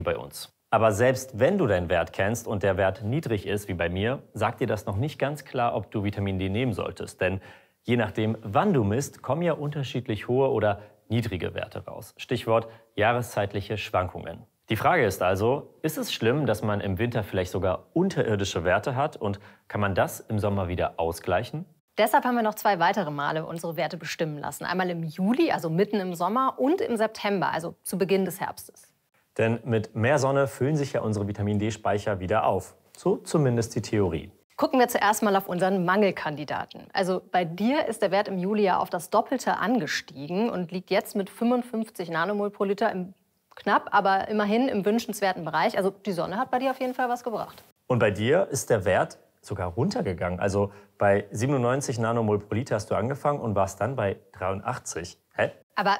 bei uns. Aber selbst wenn du deinen Wert kennst und der Wert niedrig ist, wie bei mir, sagt dir das noch nicht ganz klar, ob du Vitamin D nehmen solltest. Denn je nachdem, wann du misst, kommen ja unterschiedlich hohe oder niedrige Werte raus. Stichwort jahreszeitliche Schwankungen. Die Frage ist also, ist es schlimm, dass man im Winter vielleicht sogar unterirdische Werte hat und kann man das im Sommer wieder ausgleichen? Deshalb haben wir noch 2 weitere Male unsere Werte bestimmen lassen. Einmal im Juli, also mitten im Sommer, und im September, also zu Beginn des Herbstes. Denn mit mehr Sonne füllen sich ja unsere Vitamin D-Speicher wieder auf. So zumindest die Theorie. Gucken wir zuerst mal auf unseren Mangelkandidaten. Also bei dir ist der Wert im Juli ja auf das Doppelte angestiegen und liegt jetzt mit 55 Nanomol pro Liter knapp, aber immerhin im wünschenswerten Bereich. Also die Sonne hat bei dir auf jeden Fall was gebracht. Und bei dir ist der Wert sogar runtergegangen. Also bei 97 Nanomol pro Liter hast du angefangen und warst dann bei 83. Hä? Aber